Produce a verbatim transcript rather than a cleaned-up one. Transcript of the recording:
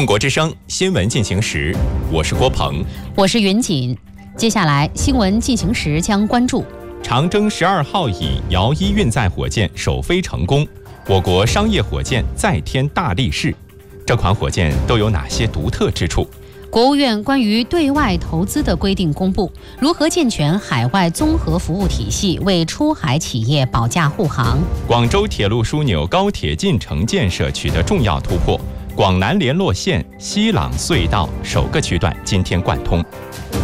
中国之声新闻进行时，我是郭鹏， 我是云锦。接下来新闻进行时将关注： 长征十二号乙遥一运载火箭首飞成功，我国商业火箭再添大力士。这款火箭都有哪些独特之处？ 国务院关于对外投资的规定公布，如何健全海外综合服务体系，为出海企业保驾护航。 广州铁路枢纽高铁进程建设取得重要突破，广南联络线西朗隧道首个区段今天贯通。